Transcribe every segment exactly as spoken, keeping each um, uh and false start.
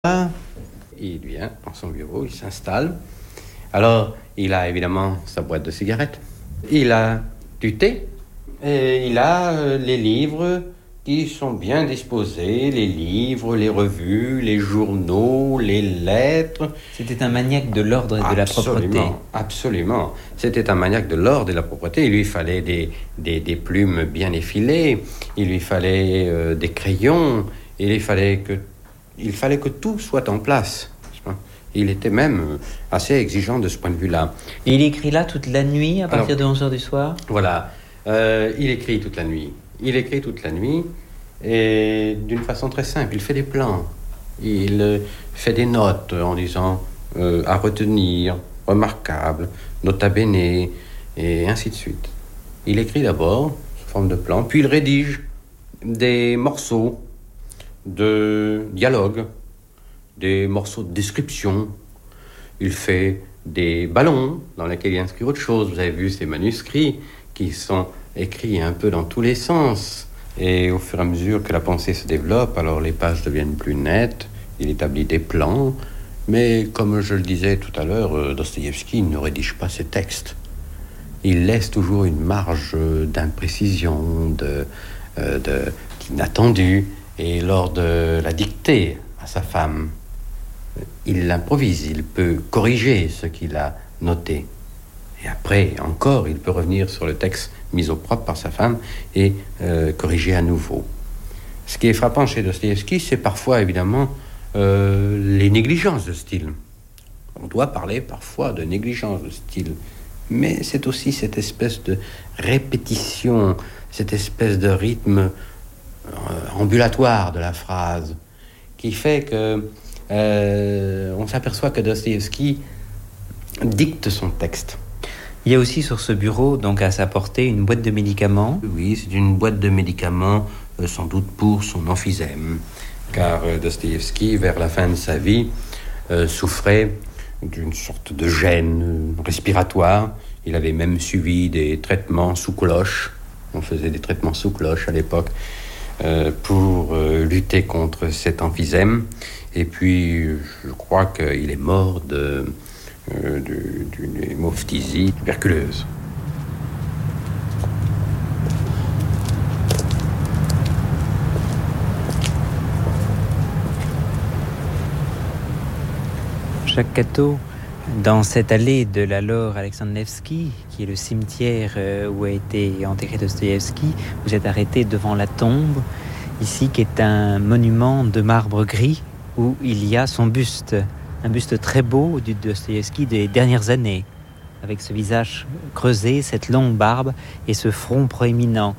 Il vient dans son bureau, il s'installe. Alors, il a évidemment sa boîte de cigarettes. Il a du thé. Et il a euh, les livres qui sont bien disposés. Les livres, les revues, les journaux, les lettres. C'était un maniaque de l'ordre et de la propreté. Absolument, absolument. C'était un maniaque de l'ordre et de la propreté. Il lui fallait des, des, des plumes bien effilées. Il lui fallait euh, des crayons. Il lui fallait que Il fallait que tout soit en place. Il était même assez exigeant de ce point de vue-là. Et il écrit là toute la nuit, à partir Alors, de onze heures du soir ? Voilà. Euh, il écrit toute la nuit. Il écrit toute la nuit et d'une façon très simple. Il fait des plans. Il euh, fait des notes en disant euh, à retenir, remarquable, nota bene, et ainsi de suite. Il écrit d'abord sous forme de plan, puis il rédige des morceaux de dialogue, des morceaux de description. Il fait des ballons dans lesquels il inscrit autre chose. Vous avez vu ces manuscrits qui sont écrits un peu dans tous les sens. Et au fur et à mesure que la pensée se développe, alors les pages deviennent plus nettes, il établit des plans. Mais comme je le disais tout à l'heure, Dostoïevski ne rédige pas ses textes. Il laisse toujours une marge d'imprécision, de, euh, de, d'inattendu. Et lors de la dictée à sa femme, il l'improvise, il peut corriger ce qu'il a noté. Et après, encore, il peut revenir sur le texte mis au propre par sa femme et euh, corriger à nouveau. Ce qui est frappant chez Dostoïevski, c'est parfois, évidemment, euh, les négligences de style. On doit parler parfois de négligence de style, mais c'est aussi cette espèce de répétition, cette espèce de rythme ambulatoire de la phrase, qui fait que euh, on s'aperçoit que Dostoïevski dicte son texte. Il y a aussi sur ce bureau, donc à sa portée, une boîte de médicaments. Oui, c'est une boîte de médicaments, euh, sans doute pour son emphysème, car euh, Dostoïevski, vers la fin de sa vie, euh, souffrait d'une sorte de gêne respiratoire. Il avait même suivi des traitements sous cloche. On faisait des traitements sous cloche à l'époque. Euh, pour euh, lutter contre cet emphysème. Et puis, je crois qu'il est mort de, euh, de, d'une hémophthisie tuberculeuse. Jacques Cateau, dans cette allée de la Laure Alexandre Nevsky, qui est le cimetière où a été enterré Dostoïevski, vous êtes arrêté devant la tombe, ici, qui est un monument de marbre gris, où il y a son buste, un buste très beau du Dostoïevski des dernières années, avec ce visage creusé, cette longue barbe et ce front proéminent.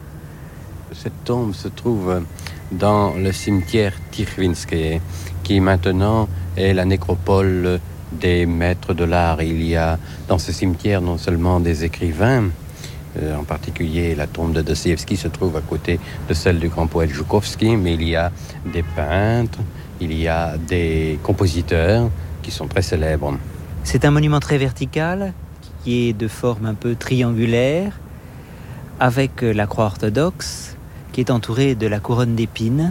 Cette tombe se trouve dans le cimetière Tikhvinskoye, qui maintenant est la nécropole des maîtres de l'art. Il y a dans ce cimetière non seulement des écrivains, euh, en particulier la tombe de Dostoïevski se trouve à côté de celle du grand poète Joukovski, mais il y a des peintres, il y a des compositeurs qui sont très célèbres. C'est un monument très vertical, qui est de forme un peu triangulaire, avec la croix orthodoxe, qui est entourée de la couronne d'épines.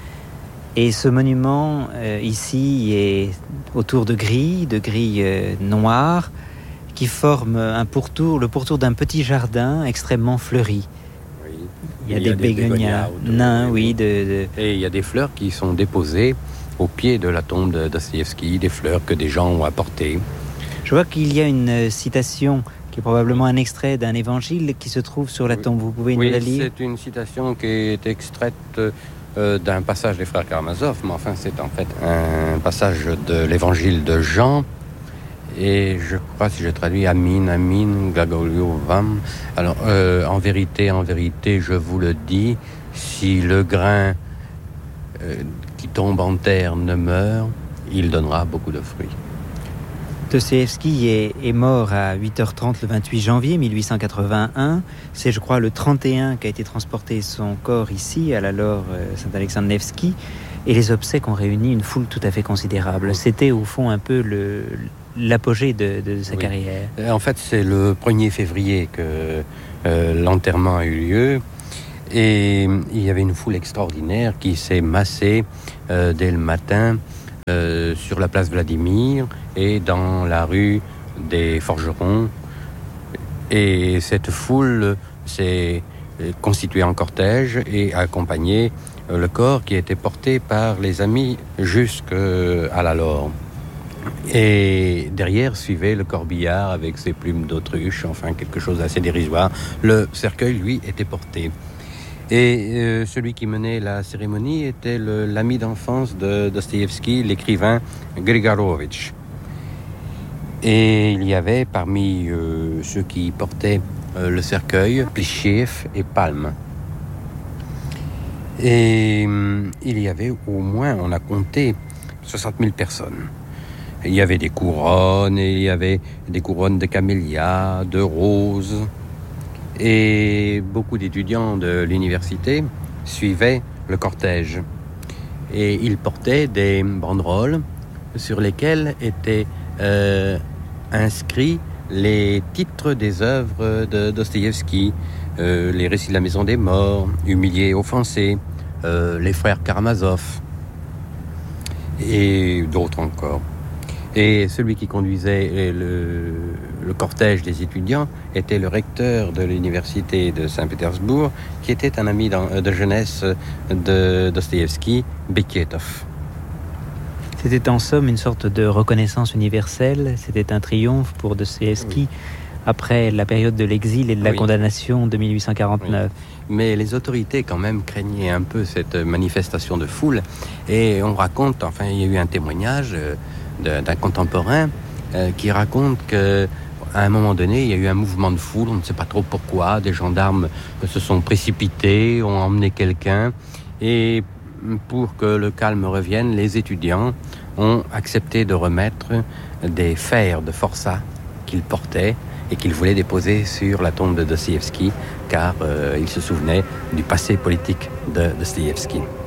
Et ce monument, euh, ici, est autour de grilles, de grilles euh, noires, qui forment un pourtour, le pourtour d'un petit jardin extrêmement fleuri. Oui. Il y a, il y a des, des bégonias nains, oui. De, de... Et il y a des fleurs qui sont déposées au pied de la tombe de Dostoïevski, des fleurs que des gens ont apportées. Je vois qu'il y a une citation qui est probablement un extrait d'un évangile qui se trouve sur la tombe. Vous pouvez oui, nous la lire ? Oui, c'est une citation qui est extraite euh, d'un passage des frères Karamazov, mais enfin c'est en fait un passage de l'évangile de Jean. Et je crois, si je traduis, Amin, Amin, Glagolio, Vam. Alors, euh, en vérité, en vérité, je vous le dis, si le grain euh, qui tombe en terre ne meurt, il donnera beaucoup de fruits. Dostoïevski est, est mort à huit heures trente le vingt-huit janvier mille huit cent quatre-vingt-un. C'est, je crois, le trente et un qu'a été transporté son corps ici, à la Laure Saint-Alexandre Nevsky. Et les obsèques ont réuni une foule tout à fait considérable. C'était, au fond, un peu le, l'apogée de, de sa oui. carrière. En fait, c'est le premier février que euh, l'enterrement a eu lieu. Et il y avait une foule extraordinaire qui s'est massée euh, dès le matin euh, sur la place Vladimir et dans la rue des Forgerons. Et cette foule s'est constituée en cortège et a accompagné le corps qui était porté par les amis jusqu'à la Laure. Et derrière suivait le corbillard avec ses plumes d'autruche, enfin quelque chose d'assez dérisoire. Le cercueil, lui, était porté. Et euh, celui qui menait la cérémonie était le, l'ami d'enfance de Dostoïevski, l'écrivain Grigorovitch. Et il y avait parmi euh, ceux qui portaient euh, le cercueil, Plichev et Palme. Et euh, il y avait au moins, on a compté, soixante mille personnes. Il y avait des couronnes, et il y avait des couronnes de camélias, de roses. Et beaucoup d'étudiants de l'université suivaient le cortège. Et ils portaient des banderoles sur lesquelles étaient euh, inscrits les titres des œuvres de Dostoïevski, euh, les récits de la maison des morts, Humiliés et offensés, euh, les frères Karamazov et d'autres encore. Et celui qui conduisait le, le cortège des étudiants était le recteur de l'université de Saint-Pétersbourg, qui était un ami de jeunesse de Dostoïevski, Beketov. C'était en somme une sorte de reconnaissance universelle, c'était un triomphe pour Dostoïevski oui. Après la période de l'exil et de la oui. condamnation de dix-huit cent quarante-neuf. Oui. Mais les autorités quand même craignaient un peu cette manifestation de foule, et on raconte, enfin il y a eu un témoignage d'un contemporain euh, qui raconte qu'à un moment donné, il y a eu un mouvement de foule, on ne sait pas trop pourquoi, des gendarmes se sont précipités, ont emmené quelqu'un, et pour que le calme revienne, les étudiants ont accepté de remettre des fers de forçat qu'ils portaient et qu'ils voulaient déposer sur la tombe de Dostoïevski, car euh, ils se souvenaient du passé politique de Dostoïevski.